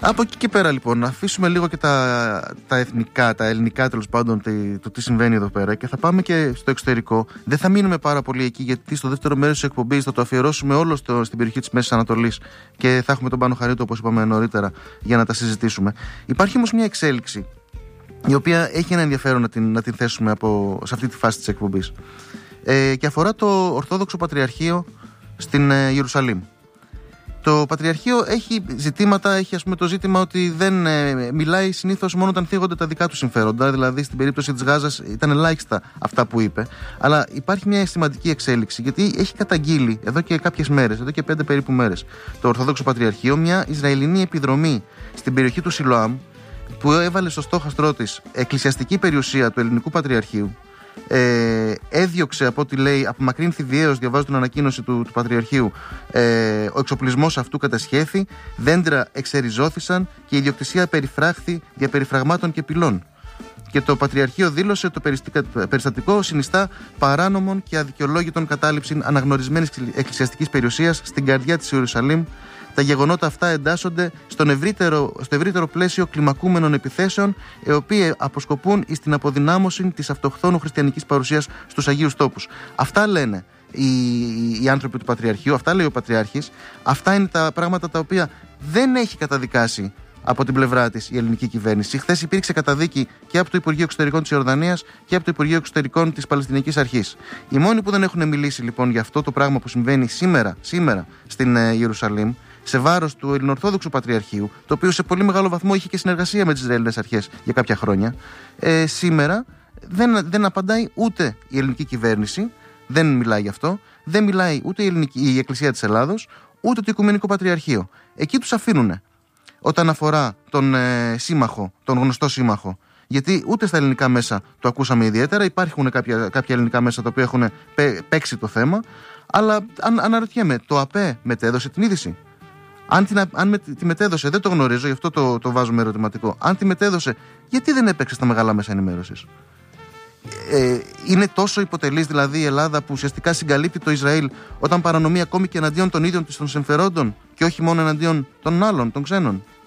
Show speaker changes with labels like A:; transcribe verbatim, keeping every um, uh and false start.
A: Από εκεί και πέρα λοιπόν, να αφήσουμε λίγο και τα, τα εθνικά, τα ελληνικά τέλος πάντων, το τι συμβαίνει εδώ πέρα και θα πάμε και στο εξωτερικό. Δεν θα μείνουμε πάρα πολύ εκεί, γιατί στο δεύτερο μέρος της εκπομπής θα το αφιερώσουμε όλο στο, στην περιοχή της Μέσης Ανατολής και θα έχουμε τον Πάνο Χαρίτο, όπως είπαμε νωρίτερα, για να τα συζητήσουμε. Υπάρχει όμως μια εξέλιξη η οποία έχει ένα ενδιαφέρον να την, να την θέσουμε από, σε αυτή τη φάση της εκπομπής ε, και αφορά το Ορθόδοξο Πατριαρχείο στην ε, Ιερουσαλήμ. Το Πατριαρχείο έχει ζητήματα, έχει ας πούμε το ζήτημα ότι δεν ε, μιλάει συνήθως μόνο όταν θίγονται τα δικά του συμφέροντα, δηλαδή στην περίπτωση της Γάζας ήταν ελάχιστα αυτά που είπε, αλλά υπάρχει μια σημαντική εξέλιξη, γιατί έχει καταγγείλει εδώ και κάποιες μέρες, εδώ και πέντε περίπου μέρες, το Ορθόδοξο Πατριαρχείο μια Ισραηλινή επιδρομή στην περιοχή του Σιλοάμ, που έβαλε στο στόχαστρό της εκκλησιαστική περιουσία του ελληνικού Πατριαρχείου. Ε, έδιωξε, από ό,τι λέει, απομακρύνθη βιαίως, διαβάζω την ανακοίνωση του, του Πατριαρχείου, ε, ο εξοπλισμός αυτού κατασχέθη, δέντρα εξεριζώθησαν και η ιδιοκτησία περιφράχθη δια περιφραγμάτων και πυλών. Και το Πατριαρχείο δήλωσε το περιστατικό συνιστά παράνομων και αδικαιολόγητων κατάληψη αναγνωρισμένης εκκλησιαστικής περιουσίας στην καρδιά της Ιερουσαλήμ. Τα γεγονότα αυτά εντάσσονται στον ευρύτερο, στο ευρύτερο πλαίσιο κλιμακούμενων επιθέσεων, οι οποίοι αποσκοπούν στην αποδυνάμωση της αυτοχθόνου χριστιανικής παρουσίας στους Αγίους Τόπους. Αυτά λένε οι, οι άνθρωποι του Πατριαρχείου, αυτά λέει ο Πατριάρχης. Αυτά είναι τα πράγματα τα οποία δεν έχει καταδικάσει από την πλευρά της η ελληνική κυβέρνηση. Χθες υπήρξε καταδίκη και από το Υπουργείο Εξωτερικών της Ιορδανίας και από το Υπουργείο Εξωτερικών της Παλαιστινικής Αρχής. Οι μόνοι που δεν έχουν μιλήσει λοιπόν για αυτό το πράγμα που συμβαίνει σήμερα, σήμερα στην ε, Ιερουσαλήμ, σε βάρος του Ελληνοορθόδοξου Πατριαρχείου, το οποίο σε πολύ μεγάλο βαθμό είχε και συνεργασία με τις Ισραηλινές αρχές για κάποια χρόνια, ε, σήμερα δεν, δεν απαντάει ούτε η ελληνική κυβέρνηση, δεν μιλάει γι' αυτό, δεν μιλάει ούτε η, ελληνική, η Εκκλησία της Ελλάδος, ούτε το Οικουμενικό Πατριαρχείο. Εκεί τους αφήνουνε όταν αφορά τον ε, σύμμαχο, τον γνωστό σύμμαχο. Γιατί ούτε στα ελληνικά μέσα το ακούσαμε ιδιαίτερα, υπάρχουν κάποια, κάποια ελληνικά μέσα τα οποία έχουν παίξει το θέμα, αλλά αν, αναρωτιέμαι, το ΑΠΕ μετέδωσε την είδηση? Αν, την, αν με, τη μετέδωσε, δεν το γνωρίζω, γι' αυτό το, το βάζουμε ερωτηματικό. Αν τη μετέδωσε, γιατί δεν έπαιξε στα μεγάλα μέσα ενημέρωσης? Ε, είναι τόσο υποτελής δηλαδή η Ελλάδα, που ουσιαστικά συγκαλύπτει το Ισραήλ όταν παρανομεί ακόμη και εναντίον των ίδιων της των συμφερόντων και όχι μόνο εναντίον των άλλων, των ξένων?